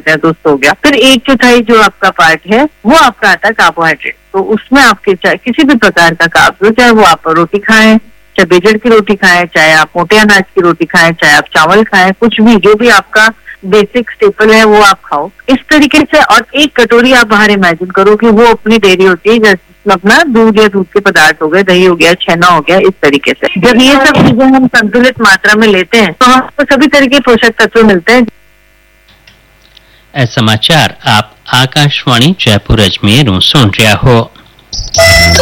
जाता है तो उससे हो गया। फिर 1/4 जो आपका पार्ट है वो आपका आता है कार्बोहाइड्रेट। तो उसमें आपके चाहे किसी भी प्रकार का कार्ब, चाहे वो आप रोटी खाएं, चाहे बेजड़ की रोटी खाएं, चाहे आप मोटे अनाज की रोटी खाएं, चाहे आप चावल खाएं, कुछ भी जो भी आपका बेसिक स्टेपल है वो आप खाओ इस तरीके से। और 1 कटोरी आप बाहर इमेजिन करो कि वो अपनी डेयरी होती है, जैसे अपना दूध या दूध के पदार्थ हो गए, दही हो गया, छेना हो गया, इस तरीके से। जब ये सब चीजें हम संतुलित मात्रा में लेते हैं तो हमको सभी तरह के पोषक तत्व मिलते हैं। समाचार आप आकाशवाणी जयपुर अजमेर सुन रहा हो।